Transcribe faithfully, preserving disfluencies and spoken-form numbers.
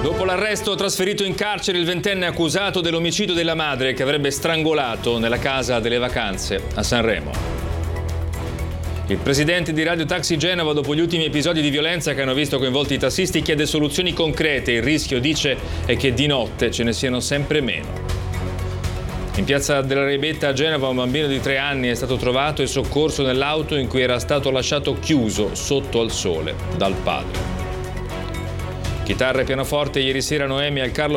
Dopo l'arresto, trasferito in carcere il ventenne accusato dell'omicidio della madre che avrebbe strangolato nella casa delle vacanze a Sanremo. Il presidente di Radio Taxi Genova, dopo gli ultimi episodi di violenza che hanno visto coinvolti i tassisti, chiede soluzioni concrete. Il rischio, dice, è che di notte ce ne siano sempre meno. In piazza della Rebetta a Genova un bambino di tre anni è stato trovato e soccorso nell'auto in cui era stato lasciato chiuso sotto al sole dal padre. Chitarra e pianoforte ieri sera Noemi al Carlo